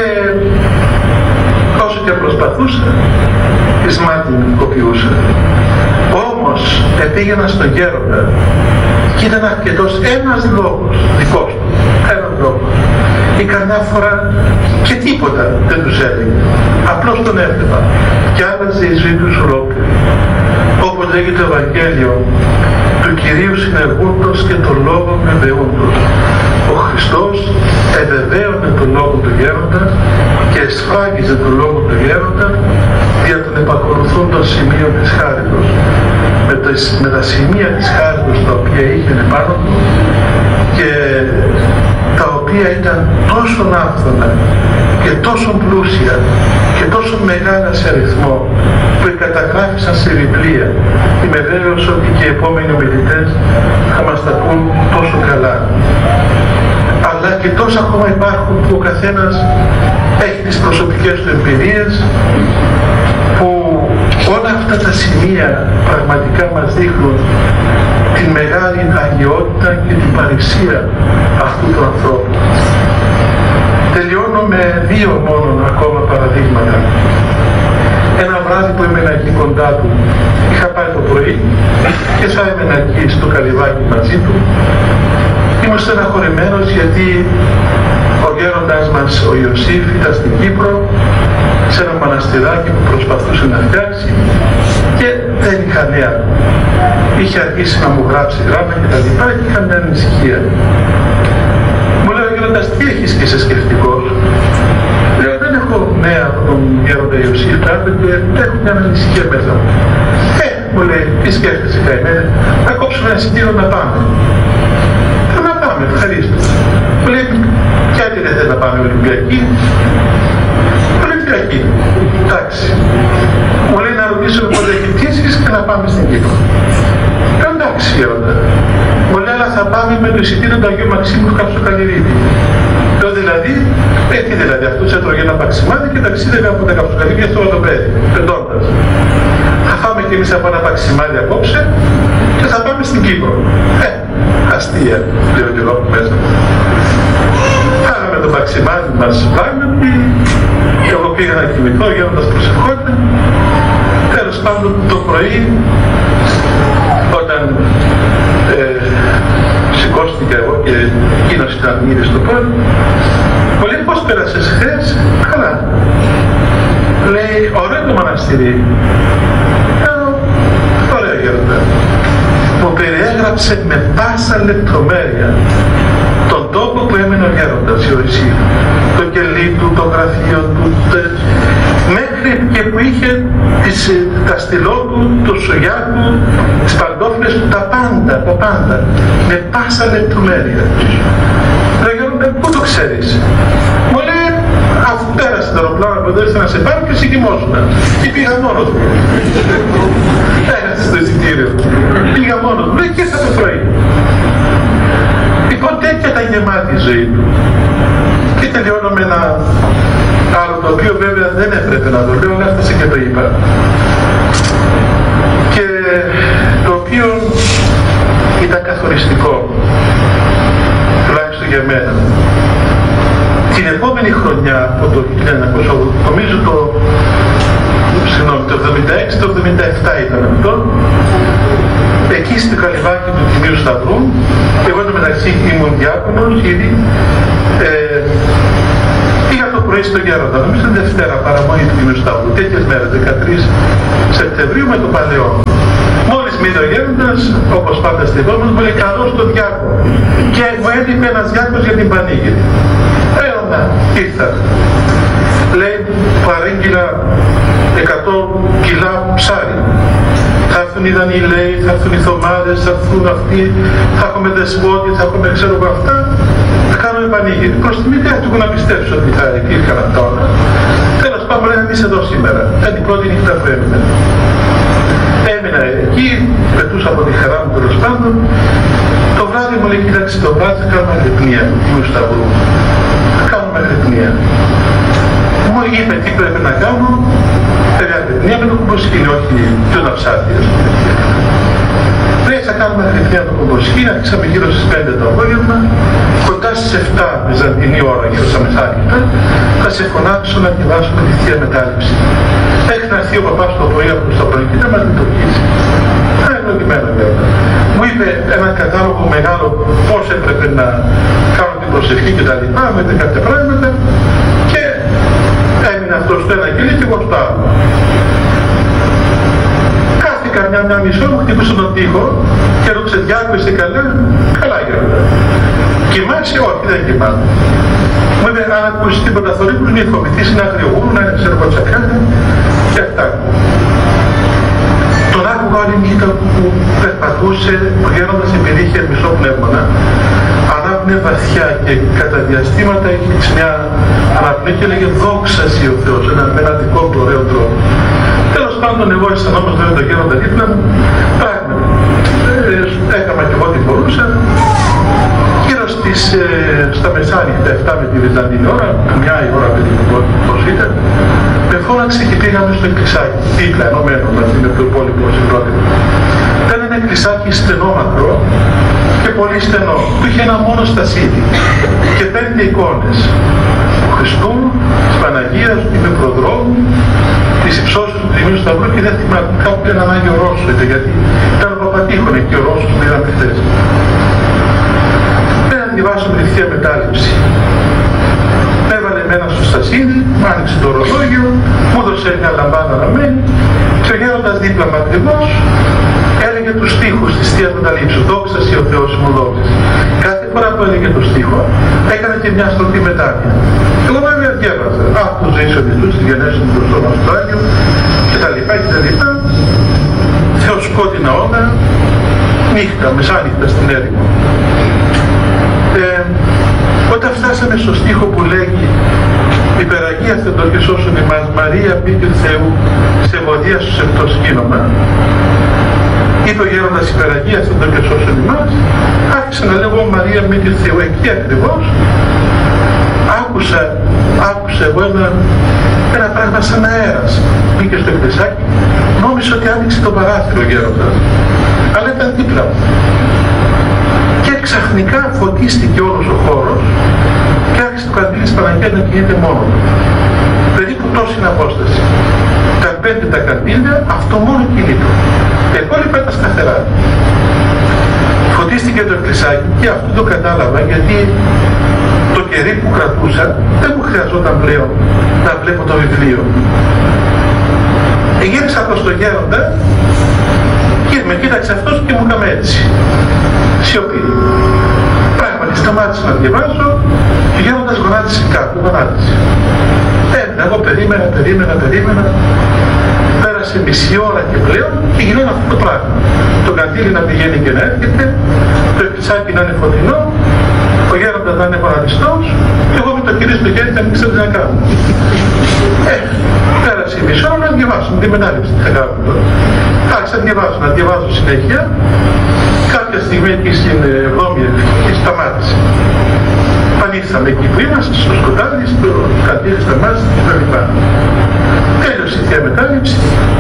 όσο και προσπαθούσα, εις μάτι κοπιούσα. Όμως επήγαινα στον γέροντα και ήταν αρκετός ένας λόγος δικός του, ένας λόγος. Ή καμιά φορά και τίποτα δεν τους έλεγε. Απλώς τον έβλεπα και άλλαζε η ζωή τους ολόκληρη. Όπως λέγει το Ευαγγέλιο, του Κυρίου συνεργούντος και τον λόγο βεβαιούντος. Ο Χριστός ευεβαίωνε τον λόγο του γέροντα και εσφράγιζε τον λόγο του γέροντα δια των επακολουθούντων σημείων της χάριτος. Με, το, με τα σημεία της χάριτος τα οποία είχε επάνω του και τα οποία ήταν τόσο άφθονα και τόσο πλούσια και τόσο μεγάλα σε αριθμό που καταγράφησαν σε βιβλία. Είμαι βέβαιος ότι και οι επόμενοι ομιλητές θα μας τα πούν τόσο καλά. Αλλά και τόσα ακόμα υπάρχουν που ο καθένας έχει τις προσωπικές του εμπειρίες, που όλα αυτά τα σημεία πραγματικά μας δείχνουν την μεγάλη αγιότητα και την παρησία αυτού του ανθρώπου. Τελειώνω με δύο μόνο ακόμα παραδείγματα. Ένα βράδυ που έμενα εκεί κοντά του, είχα πάει το πρωί και θα έμενα εκεί στο καλυβάκι μαζί του. Ήμουν στεναχωρημένος γιατί ο γέροντας μας, ο Ιωσήφ, ήταν στην Κύπρο, σε ένα μοναστηράκι που προσπαθούσε να φτιάξει και δεν είχα νέα. Είχε αρχίσει να μου γράψει γράμμα και τα λοιπά και είχα μια ανησυχία. Μου λέει ο γέροντας, τι έχεις και είσαι σκεφτικός? Λέω, δεν έχω νέα από τον γέροντα Ιωσήφ, και έχω μια ανησυχία μέσα μου. Ε, μου λέει, τι σκέφτεσαι καημένε? Να κόψουμε ένα εισιτήριο να πάμε. Θέλω να πάμε, ευχαρίστω. Μου λέει, γιατί δεν θέλει να πάμε Ολυμπιακή? Ολυμπιακή. Εντάξει. Μου λέει να ρωτήσουμε πότε έχει πτήσεις και να πάμε στην Κύπρο. Λέω, εντάξει γέροντα. Μου λέει, αλλά θα πάμε με το εισιτήριο του Αγίου Μαξίμου του Καψοκαλυρίδη. Λέω, δηλαδή, ε, τι δηλαδή, αυτός έτρωγε ένα παξιμάδι και ταξίδευε από τα Καψοκαλυρίδια στο Οδοπέδι, πεντώντας. Θα πάμε κι εμείς από ένα παξιμάδι απόψε και θα πάμε στην Κύπρο. Ε, αστεία, λέω και εγώ μέσα. Φάγαμε το παξιμάδι μας πράγματι, και εγώ πήγα να κοιμηθώ γίνοντας προσευχόταν. Τέλος πάντων το πρωί, όταν ε, σηκώστηκα εγώ και εκείνος ήταν ήδη στο πόδι, μου λέει, πώς πέρασες χθες? Καλά. Λέει, ωραίο το μοναστήρι. Λέω, ωραίο γέροντα. Μου περιέγραψε με πάσα λεπτομέρεια τον τόπο που έμενε ο γέροντας Ιωσήφ, το κελί του, το γραφείο του, τε, μέχρι και που είχε τις, τα στυλό του, το σογιά του, τις παντόφλες του, τα πάντα, τα πάντα, με πάσα λεπτομέρεια. Λέω, γέροντα, πού το ξέρεις? Μου λέει, αφού πέρασε το αεροπλάνο που δεν να σε πάρει και σε κοιμόσουνα. Και πήγα μόνος μου. Έχασε στο εισιτήριο. Πήγα μόνος μου. Λέει, και θα το πρωί. Λοιπόν, τέτοια ήταν γεμάτη η ζωή του. Και τελειώνω με ένα άλλο, το οποίο βέβαια δεν έπρεπε να το λέω, αλλά έφτασε και το είπα. Και το οποίο έγινε αυτό. Εκεί στο καλυβάκι του Τιμίου Σταυρού, εγώ το μεταξύ ήμουν διάκονος ήδη, ε, πήγα το πρωί στο Γέροντα, νομίζω την Δευτέρα παραμονή του Τιμίου Σταυρού, τέτοιες μέρες, δεκατρείς Σεπτεμβρίου με το Παλαιό. Μόλις μείνει ο Γέροντας, όπως πάντα στη δόμος, μου λέει καλώς τον διάκονο. Και μου έλειπε ένας διάκονος για την Πανήγυρη. Έλα, ήρθα. Λέει, παρήγγειλα εκατό κιλά ψάρι. Θα έρθουν οι Δανείοι, λέει, θα έρθουν οι Θωμάδες, θα έρθουν αυτοί, θα έχουμε δεσπότη, θα έχουμε ξέρω εγώ αυτά. Θα κάνουμε πανήγυρη. Προς τη μητέρα του να πιστέψω ότι θα υπήρχαν αυτά όλα. Τέλος πάντων, λέει, να είσαι εδώ σήμερα. Ήταν την πρώτη νύχτα που έμεινα. Έμεινα εκεί, πετούσα από τη χαρά μου τέλος πάντων. Το βράδυ μου λέει, κοίταξε το βράδυ, θα κάνουμε αγρυπνία του Σταυρού. Θα κάνουμε αγρυπνία. Μου είπε τι πρέπει να κάνω. Αγρυπνία με το κουμποσκήνι, όχι πιο να ψάχνει. Λέει, θα κάνουμε αγρυπνία με το κουμποσκήνι, αρχίσαμε γύρω στις πέντε το απόγευμα. Κοντά στις επτά βυζαντινή ώρα, γύρω στα μεθάνυχτα, θα σε φωνάξω να διαβάσουμε τη Θεία Μετάληψη. Έχει να έρθει ο παπάς το πρωί από το πρωί και να μας λειτουργήσει. Θα είναι ευλογημένο βέβαια. Μου είπε ένα κατάλογο μεγάλο πώς έπρεπε να κάνω την προσευχή και τα λοιπά, με κάποια πράγματα και έμεινε αυτό στο ένα κελί και εγώ στο άλλο. Κάθηκα μια, μια μισό, μου χτύπησε τον τοίχο και ρώτησε Διάκο, είσαι καλά? Καλά Γέροντα. Κοιμάσαι? Όχι, δεν κοιμάμαι. Μου είπε, αν ακούσεις τίποτα θορύβους, μη φοβηθείς, είναι αγριογούρου, να είναι ξέρω τσακάνια και αυτά. Τον άκουγα όλη νύχτα που περπατούσε, ο Γέροντας επειδή είχε μισό πνεύμονα, ανάπνεε βαθιά και κατά διαστήματα είχε μια αναπνέει και έλεγε δόξα σοι ο Θεός, ένα, με ένα δικό του ωραίο τρόπο. Τέλος πάντων, εγώ αισθανόμαστε με τον Γέροντα δίπλα μου, πράγματι, ε, έκανα και εγώ τι μπορούσα. Γύρω στις, ε, στα μεσάνυχτα, εφτά με τη Βυζαντινή ώρα, μια η ώρα περίπου πώς ήταν, με φώναξε και πήγαμε στο εκκλησάκι, δίπλα ενωμένο μαζί με το υπόλοιπο συγκρότημα. Ήταν ένα εκκλησάκι στενόμακρο και πολύ στενό, που είχε ένα μόνο στασίδι και πέντε εικόνες. Του Χριστού, της Παναγίας, του Μητροδρόμου, της υψώσεως του Τιμίου Σταυρού και δεν θυμάμαι κάπου έναν Άγιο Ρώσο, γιατί ήταν ο Παπατήχων εκεί ο Ρώσος που είδαμε χθες. Διαβάσαμε τη Θεία Μετάληψη. Έβαλε εμένα στο στασίδι, μου άνοιξε το ρολόγιο, μου έδωσε μια λαμπάδα να μένει και ο Γέροντας δίπλα μου ακριβώς έλεγε τους στίχους της Θείας Μεταλήψης. Δόξα σοι ο Θεός μου δόξα. Κάθε φορά που έλεγε το στίχο έκανε και μια στροφή μετάνοια. Εγώ βέβαια διάβαζα. Αυτό ζήσει ο Χριστός, τη γενέση του στο μας του Άγιο κτλ. κτλ. Θεοσκότεινα όλα, νύχτα, μεσάνυχτα στην έρημο. Ε, όταν φτάσαμε στο στίχο που λέγει «Υπεραγία Θεοτό και σώσον εμάς, Μαρία μήτηρ Θεού, σεβωδία σου σε το σκήνομα», είπε ο Γέροντας «Υπεραγία Θεοτό και σώσον εμάς», άρχισε να λέγω «Μαρία μήτηρ Θεού». Εκεί ακριβώς άκουσα, άκουσα εγώ ένα, ένα πράγμα σαν αέρας. Μπήκε στο εκκλησάκι, νόμιζα ότι άνοιξε το παράθυρο ο Γέροντας, αλλά ήταν δίπλα μου. Και ξαφνικά φωτίστηκε όλος ο χώρος και άρχισε το καντήλι της Παναγίας να κινείται μόνο του. Περίπου τόση είναι απόσταση. Τα πέντε τα καντήλια, αυτό μόνο κινείται. Τα υπόλοιπα ήταν σταθερά. Φωτίστηκε το εκκλησάκι και αυτό το κατάλαβα γιατί το κερί που κρατούσα δεν μου χρειαζόταν πλέον να βλέπω το βιβλίο. Γύρισα προς τον Γέροντα και με κοίταξε αυτός και μου έκαμε έτσι. Σιωπή. Πράγματι σταμάτησα να διαβάζω και ο Γέροντας γονάτισε κάτω, γονάτισε. Έμεινα, εγώ περίμενα, περίμενα, περίμενα. Πέρασε μισή ώρα και πλέον και γινόταν αυτό το πράγμα. Το καντήλι να πηγαίνει και να έρχεται, το εκκλησάκι να είναι φωτεινό, ο Γέροντας να είναι γονατιστός και εγώ με το κερί στο χέρι να μην ξέρω τι να κάνω. Ε, πέρασε η μισή ώρα να διαβάσω, με τη μετάληψη τι θα κάνω τώρα. Άρχισα να διαβάσω, να διαβάζω συνέχεια. Κάποια στιγμή εκεί στην εβδόμη ευχή σταμάτησε. Πανήρθαμε εκεί που είμαστε, στο σκοτάδι, στο καντήλι, στα μάτια κτλ. Τέλειωσε η Θεία Μετάληψη.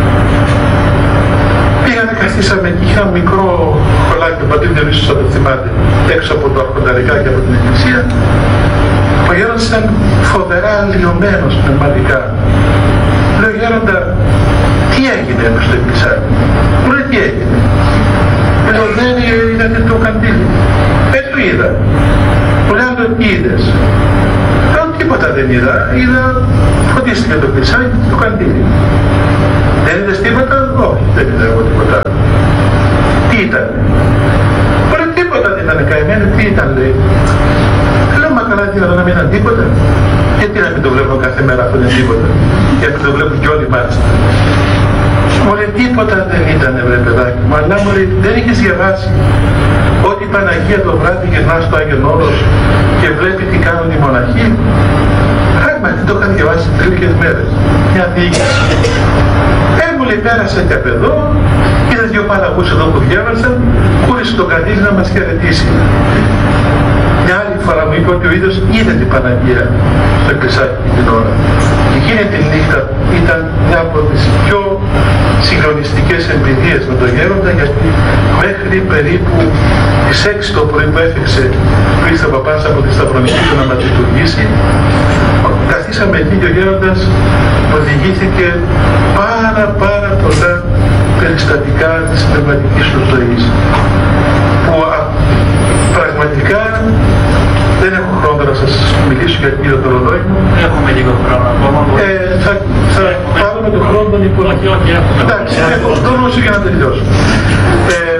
Πήγαμε, καθίσαμε εκεί, είχα ένα μικρό χωλάκι, ο πατήρ Διονύσιος θα το θυμάται, έξω από το αρχονταρικά και από την εκκλησία. Ο Γέροντας ήταν φοβερά λιωμένος πνευματικά. Λέω, Γέροντα, τι έγινε στο Εκκλησάκι? Μου λέει τι έγινε? Λέω δεν είδατε το καντήλι? Ε, το είδα. Μου λέει άλλο τι είδες? Λέω τίποτα δεν είδα. Είδα φωτίστηκε το Εκκλησάκι και το καντήλι. Δεν είδες τίποτα? Όχι, δεν είδα εγώ τίποτα. Τι ήταν? Μου λέει τίποτα δεν ήταν καημένο. Τι ήταν λέει? Λέω μα καλά τι να μην ήταν τίποτα. Γιατί να μην το βλέπω κάθε μέρα αυτό δεν τίποτα? Γιατί το βλέπω κι όλοι μάλιστα. Μου λέει τίποτα δεν ήταν βρε παιδάκι μου, αλλά μου λέει δεν είχες διαβάσει ότι η Παναγία το βράδυ γυρνά στο Άγιον Όρος και βλέπει τι κάνουν οι μοναχοί? Άμα δεν το είχαν διαβάσει τρεις μέρες. Μια διοίκηση. Ε, μου λέει πέρασε και από εδώ, είδα δυο παλαγούς εδώ που διάβασαν, κούρισε το καντήλι να μας χαιρετήσει. Μια άλλη φορά μου είπε ότι ο ίδιος είδε την Παναγία στο Εκκλησάκι την ώρα. Και εκείνη τη νύχτα ήταν μια από τις πιο συγκλονιστικές εμπειρίες με τον Γέροντα, γιατί μέχρι περίπου τις έξι το πρωί που έφτιαξε που ήρθε ο παπάς από τη Σταυρονική του να μας λειτουργήσει, καθίσαμε εκεί και ο Γέροντας οδηγήθηκε πάρα πάρα πολλά περιστατικά της πνευματικής του ζωής που πραγματικά δεν έχω χρόνο να σας μιλήσω γιατί είναι το ρολόι μου. Έχουμε λίγο χρόνο ακόμα. Ε, θα θα πάρουμε τον χρόνο των υπόλοιπων. Όχι, όχι, έχουμε. Εντάξει, έχω χρόνο για να τελειώσω. Ε,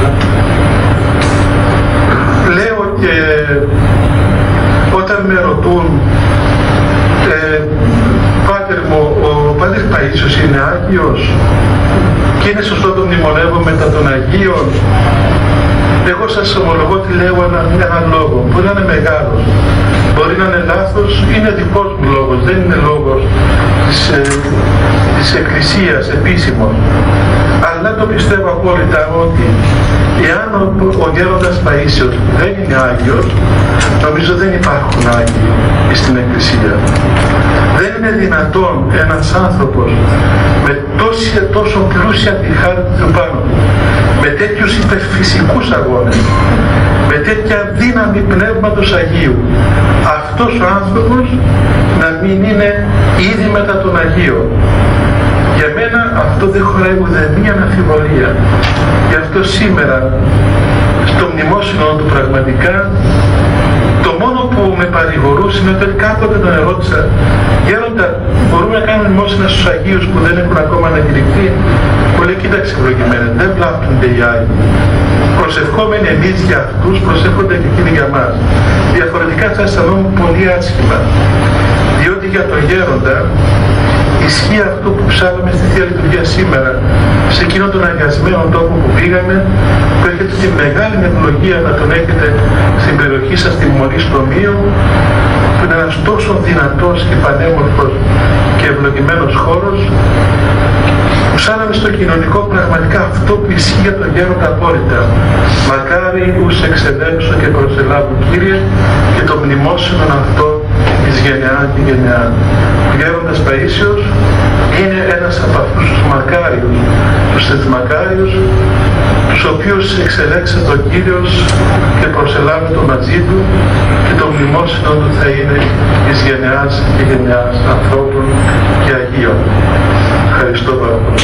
λέω και όταν με ρωτούν ε, πάτερ μου, ο Πάτερ Παΐσιος είναι Άγιος και είναι σωστό το μνημονεύω μετά των Αγίων? Εγώ σας ομολογώ τι λέω έναν ένα λόγο. Μπορεί να είναι μεγάλος, μπορεί να είναι λάθος, είναι δικός μου λόγος, δεν είναι λόγος της, ε, της Εκκλησίας επίσημος. Αλλά το πιστεύω απόλυτα ότι εάν ο, ο Γέροντας Παΐσιος δεν είναι Άγιος, νομίζω δεν υπάρχουν Άγιοι στην Εκκλησία. Δεν είναι δυνατόν ένας άνθρωπος με τόση, τόσο πλούσια τη χάρη του πάνω του, με τέτοιους υπερφυσικούς αγώνες, με τέτοια δύναμη πνεύματος Αγίου, αυτός ο άνθρωπος να μην είναι ήδη μετά τον Αγίο. Για μένα αυτό δεν χωράει ουδέμια αμφιβολία. Γι' αυτό σήμερα στο μνημόσυνο του πραγματικά το μόνο που με παρηγορούσε είναι ότι κάποτε τον ερώτησα, Γέροντα, μπορούμε να κάνουμε μνημόσυνα στους Αγίους που δεν έχουν ακόμα ανακηρυχθεί? Μου λέει, κοίταξε ευλογημένα, δεν βλάπτονται οι Άγιοι. Προσευχόμενοι εμείς για αυτούς, προσεύχονται και εκείνοι για μας. Διαφορετικά θα αισθανόμουν πολύ άσχημα. Διότι για τον Γέροντα ισχύει αυτό που ψάλαμε στη Θεία Λειτουργία σήμερα, σε εκείνο τον αγιασμένο τόπο που πήγαμε, που έχετε τη μεγάλη ευλογία να τον έχετε στην περιοχή σας, στη Μονή στο Μείο, που είναι ένας τόσο δυνατός και πανέμορφος και ευλογημένος χώρος, που ψάλαμε στο κοινωνικό πραγματικά αυτό που ισχύει για τον Γέροντα απόλυτα. Μακάρι ους εξελέξω και προσελάβουν Κύριε, και το μνημόσυνο αυτό της γενεά και γενεά. Ο Γέροντας Παΐσιος είναι ένας από αυτούς τους μακάριους, τους θεσμακάριους, τους οποίους εξελέξε το Κύριος και προσελάβει το μαζί του, και το μνημόσυνο του θα είναι της γενεάς και γενεάς ανθρώπων και Αγίων. Ευχαριστώ πάρα πολύ.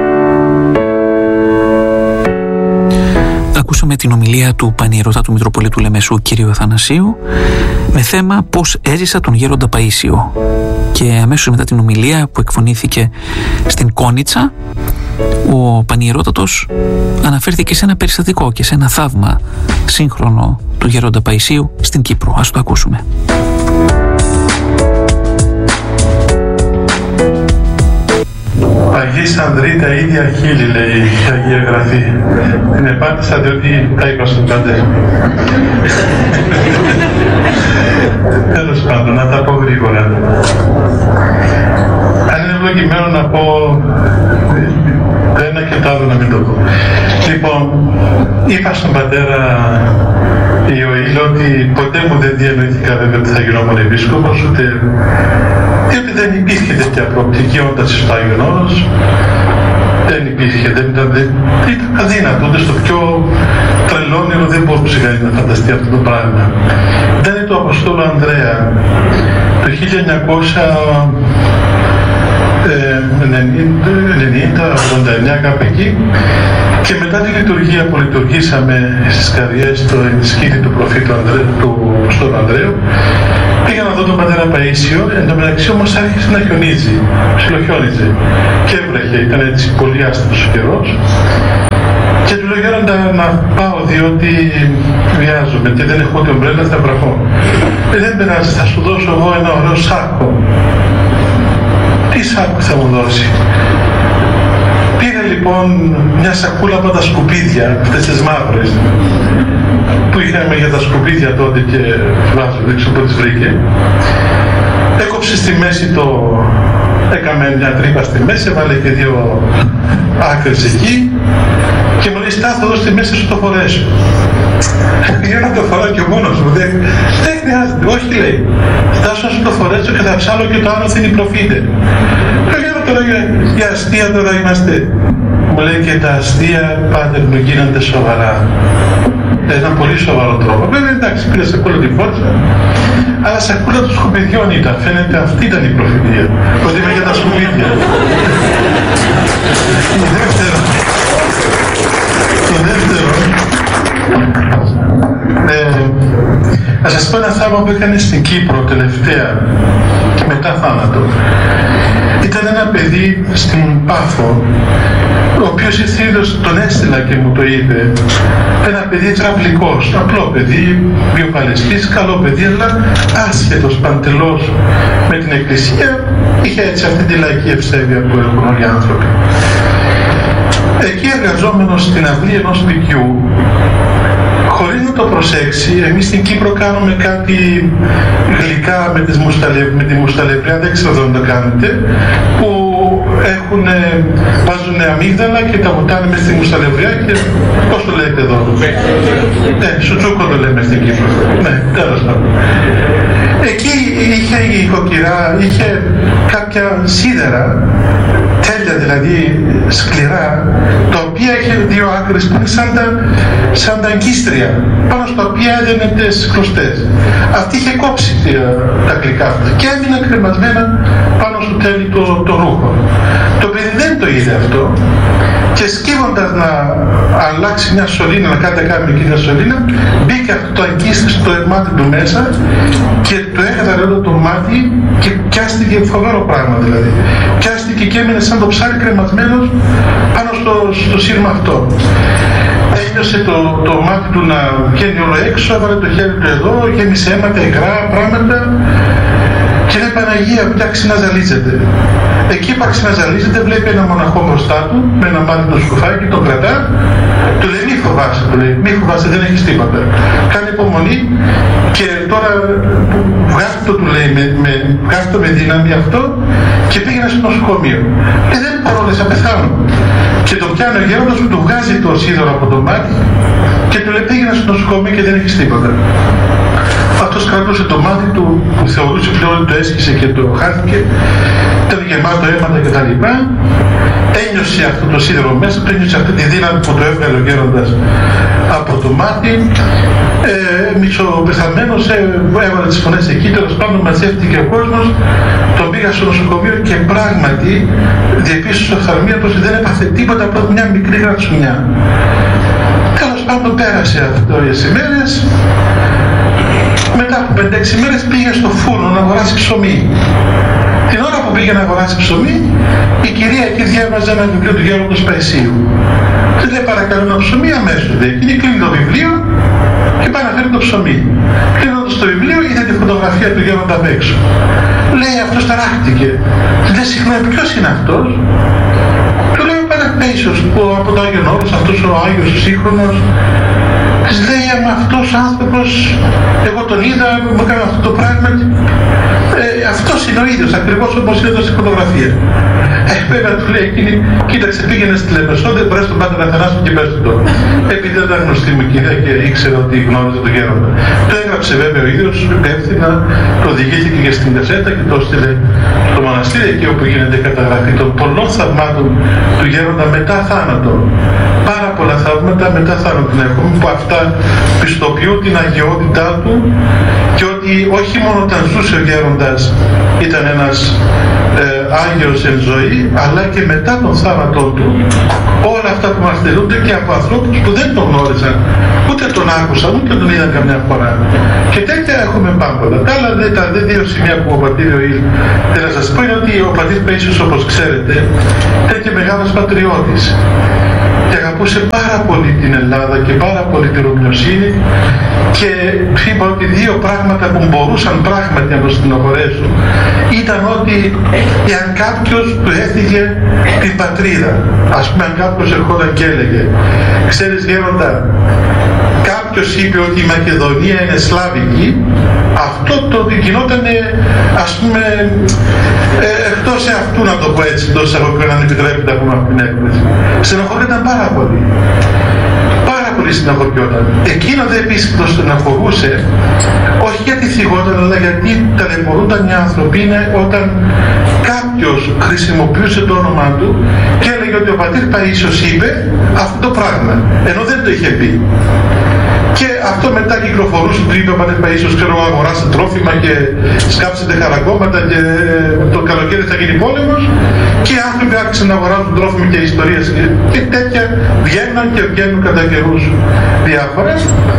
Ακούσαμε την ομιλία του Πανιερωτά του Μητροπολίτου Λεμεσού κ. Αθανασίου με θέμα «Πώς έζησα τον Γέροντα Παΐσιο». Και αμέσως μετά την ομιλία που εκφωνήθηκε στην Κόνιτσα, ο Πανιερότατος αναφέρθηκε σε ένα περιστατικό και σε ένα θαύμα σύγχρονο του Γέροντα Παΐσιου στην Κύπρο. Ας το ακούσουμε. Αγίης Ανδρή τα ίδια χείλη, λέει η Αγία Γραφή. Την επάτησα διότι τα είπα στον Πάντερ. Τέλος πάντων, να τα πω γρήγορα. Αν είναι ευλογημένο να πω το ένα και το άλλο να μην το πω. Λοιπόν, είπα στον πατέρα Ιωήλ ότι ποτέ μου δεν διανοήθηκα βέβαια ότι θα γινόμουν επίσκοπος, ούτε διότι δεν υπήρχε τέτοια προοπτική όταν στο Άγιον Όρος. Δεν υπήρχε, δεν ήταν, δεν, ήταν αδύνατο, ούτε στο πιο τρελό όνειρο δεν μπορούσε κανείς να φανταστεί αυτό το πράγμα. Ήταν το Αποστόλου Ανδρέα το χίλια εννιακόσια ενενήντα ογδόντα εννιά κάπου εκεί, και μετά τη λειτουργία που λειτουργήσαμε στις καρδιές στο ενισχύτη του προφήτου Ανδρέ, του στον Ανδρέου, πήγα να δω τον πατέρα Παΐσιο. Εν τω μεταξύ όμως άρχισε να χιονίζει, ψιλοχιόνιζε και έβρεχε, ήταν έτσι πολύ άστατος ο καιρός. Και του λέω: Γέροντα, να πάω διότι βιάζομαι και δεν έχω ούτε ομπρέλα, θα βραχώ. Ε, δεν πειράζει, θα σου δώσω εγώ ένα ωραίο σάκο. Τι σάκο θα μου δώσει? Πήρε λοιπόν μια σακούλα από τα σκουπίδια, αυτές τις μαύρες που είχαμε για τα σκουπίδια τότε και βάζω, δεν ξέρω πού τις βρήκε. Έκοψε στη μέση το... Έκαμε μια τρύπα στη μέση, έβαλε και δύο άκρες εκεί και μου λέει: Στάθω εδώ στη μέση, σου το φορέσω. Για να το φοράω και μόνος μου, δεν, δεν χρειάζεται. Όχι, λέει, στάσω να σου το φορέσω και θα ψάλω και το άλλο είναι η προφήτε. Για να τώρα για, για αστεία τώρα είμαστε. Μου λέει: Και τα αστεία πάντα μου γίνονται σοβαρά. Ένα πολύ σοβαρό τρόπο. Βέβαια, εντάξει, πήρε σακούλα τη φόρτσα, αλλά σακούλα των σκουπιδιών ήταν. Φαίνεται αυτή ήταν η προφητεία. Ότι είμαι για τα σκουπίδια. Το δεύτερο. Το δεύτερο. Ε, να σας πω ένα θαύμα που έκανε στην Κύπρο τελευταία, μετά θάνατο. Ήταν ένα παιδί στην Πάφο, ο οποίος ήρθε, τον έστειλα και μου το είπε. Ένα παιδί τραυλικός, απλό παιδί, βιοπαλαιστής, καλό παιδί, αλλά άσχετος παντελώς με την εκκλησία. Είχε έτσι αυτή τη λαϊκή ευσέβεια που έχουν όλοι οι άνθρωποι. Εκεί εργαζόμενος στην αυλή ενός σπιτιού, χωρίς να το προσέξει, εμείς στην Κύπρο κάνουμε κάτι γλυκά με, τις μουσταλε, με τη μουσταλευριά, δεν ξέρω αν το κάνετε, που έχουν, βάζουν αμύγδαλα και τα βουτάνε μες στη μουσταλευριά και πώς το λέτε εδώ? Ναι, σουτσούκο το λέμε στην Κύπρο. Ναι, τέλος πάντων. Εκεί είχε η οικοκυρά, είχε κάποια σίδερα, τέλεια δηλαδή σκληρά, τα οποία είχε δύο άκρες που είναι σαν τα, σαν τα αγκίστρια, πάνω στα οποία έδαινε τις κλωστές. Αυτή είχε κόψει τα γλυκά αυτά και έμειναν κρεμασμένα πάνω στο τέλει το, το ρούχο. Το παιδί δεν το είδε αυτό και σκύβοντας να αλλάξει μια σωλήνα, να κάνει κάνει εκεί μια σωλήνα, μπήκε αυτό το αγκίστρι στο μάτι του μέσα και το έκαταρε όλο το μάτι και πιάστηκε, φοβερό πράγμα δηλαδή. Πιάστηκε και έμεινε σαν το ψάρι κρεμασμένος πάνω στο, στο σύρμα αυτό. Ένιωσε το, το μάτι του να βγαίνει όλο έξω, έβαλε το χέρι του εδώ, γέμισε αίματα, υγρά, πράγματα και λέει: Παναγία, φτιάξει να ζαλίζεται. Εκεί υπάρξει να ζαλίζεται, βλέπει ένα μοναχό μπροστά του με ένα μάτι το σκουφάκι, τον κρατά, του λέει: Μη φοβάσαι, του λέει, μη φοβάσαι, δεν έχεις τίποτα. Κάνει υπομονή και τώρα βγάζει το, του λέει, με, με, βγάζει το με δύναμη αυτό και πήγαινε στο νοσοκομείο. Και δεν μπορώ, λέει, θα πεθάνω. Και το πιάνει ο γέροντας που του βγάζει το σίδερο από το μάτι και του λέει: Πήγαινε στο νοσοκομείο και δεν έχεις τίποτα. Αυτός κρατούσε το μάτι του που θεωρούσε πλέον ότι το έσκησε και το χάθηκε, ήταν γεμάτο αίματα κτλ. Ένιωσε αυτό το σίδερο μέσα του, ένιωσε αυτή τη δύναμη που το έβγαλε ο γέροντας από το μάτι. Ε, μισοπεθαμένος, ε, έβαλε τις φωνές εκεί, τέλος πάντων μαζεύτηκε ο κόσμος, τον πήγα στο νοσοκομείο και πράγματι διεπίστωσε οφθαλμία πως δεν έπαθε τίποτα από μια μικρή γρατσουνιά. Τέλος πάντων πέρασε αυτό οι ημέρες. Μετά από πέντε έξι μέρες πήγε στο φούρνο να αγοράσει ψωμί. Την ώρα που πήγε να αγοράσει ψωμί, η κυρία εκεί διάβαζε ένα βιβλίο του Γέροντος Παϊσίου. Της λέει: Παρακαλώ ένα ψωμί αμέσως. Εκείνη κλείνει το βιβλίο και πάει να φέρει το ψωμί. Κλείνοντας το βιβλίο, είδε τη φωτογραφία του Γέροντα απ' έξω. Λέει: Αυτός ταράχτηκε. Της λέει: Συγγνώμη, ποιος είναι αυτός? Του λέει: Ο Παραπέησος, που από το Άγιον Όρος, αυτός ο Άγιος, ο σύγχρονος. Της λέει: Μα αυτός ο άνθρωπος, εγώ τον είδα, μου έκανε αυτό το πράγμα. Ε, αυτός είναι ο ίδιος, ακριβώς όπως είναι εδώ στη φωτογραφία. Ε, βέβαια του λέει εκείνη: Κοίταξε, πήγαινε στη Λεμεσό, δεν μπορείς τον Πάτερ Αθανάσιο και πες του το. Επειδή δεν ήταν γνωστή μου κυρία και ήξερα ότι γνώριζε τον Γέροντα. Το έγραψε βέβαια ο ίδιος, υπεύθυνα, το οδηγήθηκε και στην κασέτα και το έστειλε στο το μοναστήρι εκεί όπου γίνεται η καταγραφή των πολλών θαυμάτων του γέροντα μετά θάνατο. Πάρα πολλά θαύματα μετά θάνατο έχουμε, που αυτά πιστοποιούν την αγιότητά του και ότι όχι μόνο όταν ζούσε ο γέροντας ήταν ένας ε, Άγιος εν ζωή, αλλά και μετά τον θάνατό του όλα αυτά που μας τελούνται και από ανθρώπους που δεν τον γνώρισαν, ούτε τον άκουσαν, ούτε τον είδαν καμιά φορά. Και τέτοια έχουμε πάμπολα. Τα άλλα τα δύο σημεία που ο πατήρ Ιωήλ θέλω να σας πω είναι ότι ο πατήρ Παΐσιος, όπως ξέρετε, ήταν και μεγάλος πατριώτης και αγαπούσε πάρα πολύ την Ελλάδα και πάρα πολύ την ρωμιοσύνη, και είπα ότι δύο πράγματα που μπορούσαν πράγματι να τον στενοχωρέσουν ήταν ότι εάν κάποιος του έφυγε την πατρίδα, ας πούμε αν κάποιος ερχόταν και έλεγε «Ξέρεις γέροντα, κάποιος είπε ότι η Μακεδονία είναι σλάβικη», αυτό το γινόταν ας πούμε ε, εκτός εαυτού, να το πω έτσι, εκτός εισαγωγικών, αν επιτρέπετε να πούμε αυτή την έκφραση. Στενοχωρέταν πάρα πολύ. Πάρα πολύ στενοχωριόταν. Εκείνο δε επίσης που το στενοχωρούσε, όχι γιατί θυγόταν, αλλά γιατί ταλαιπωρούνταν οι άνθρωποι, είναι όταν κάποιος χρησιμοποιούσε το όνομά του και έλεγε ότι ο πατήρ Παΐσιος είπε αυτό το πράγμα, ενώ δεν το είχε πει. Και αυτό μετά κυκλοφορούσε, του είπε ο πατήρ Παΐσιος, ξέρω, αγοράστε τρόφιμα και σκάψετε χαρακόμματα και το καλοκαίρι θα γίνει πόλεμος, και οι άνθρωποι άρχισαν να αγοράζουν τρόφιμα και ιστορίες και τέτοια βγαίναν και βγαίνουν κατά καιρούς διάφορα.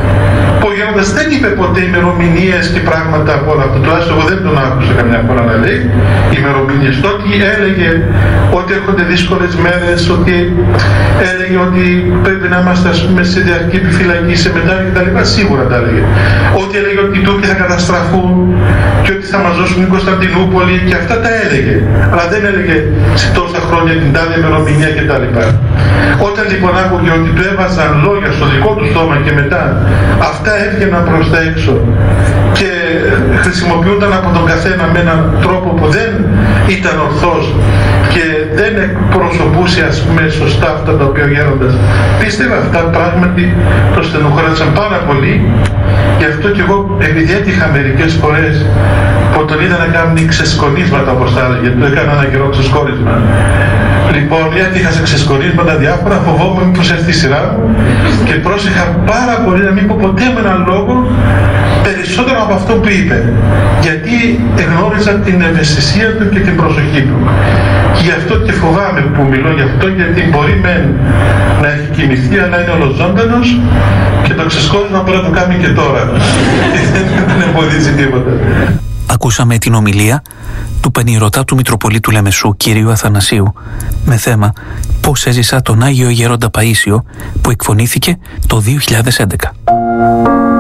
Ο γέροντας δεν είπε ποτέ ημερομηνίες και πράγματα από όλα αυτά, τουλάχιστον εγώ δεν τον άκουσα καμιά φορά να λέει ημερομηνίες. Το ότι έλεγε ότι έρχονται δύσκολες μέρες, ότι έλεγε ότι πρέπει να είμαστε, ας πούμε, σε διαρκή επιφυλακή, σε μετάλλια κτλ. Σίγουρα τα έλεγε. Ότι έλεγε ότι οι Τούρκοι θα καταστραφούν και ότι θα μας δώσουν την Κωνσταντινούπολη, και αυτά τα έλεγε. Αλλά δεν έλεγε σε τόσα χρόνια την τάδε ημερομηνία κτλ. Όταν λοιπόν άκουγε ότι του έβαζαν λόγια στο δικό του στόμα και μετά αυτά έβγαιναν προς τα έξω και χρησιμοποιούνταν από τον καθένα με έναν τρόπο που δεν ήταν ορθός και δεν εκπροσωπούσε, ας πούμε, σωστά αυτά τα οποία ο γέροντας πίστευε, αυτά πράγματι το στενοχώρησαν πάρα πολύ. Γι' αυτό και εγώ, επειδή έτυχα μερικές φορές που τον είδα να κάνει ξεσκονίσματα, όπως τα έλεγε, του έκανα ένα καιρό ξεσκόνισμα. Λοιπόν, έτυχα σε ξεσκονίσματα διάφορα, φοβόμουν μήπως έρθει η σειρά μου και πρόσεχα πάρα πολύ να μην πω ποτέ με έναν λόγο περισσότερο από αυτό που είπε. Γιατί εγνώριζα την ευαισθησία του και την προσοχή του. Και γι' αυτό και φοβάμαι που μιλώ γι' αυτό, γιατί μπορεί μεν να έχει κοιμηθεί, αλλά είναι ολοζώντανος και το ξεσκόνισμα μπορεί να το κάνει και τώρα. Δεν εμποδίζει τίποτα. Ακούσαμε την ομιλία του Πανηρωτά του Μητροπολίτου Λεμεσού, κυρίου Αθανασίου, με θέμα «Πώς έζησα τον Άγιο Γέροντα Παΐσιο», που εκφωνήθηκε το δύο χιλιάδες έντεκα.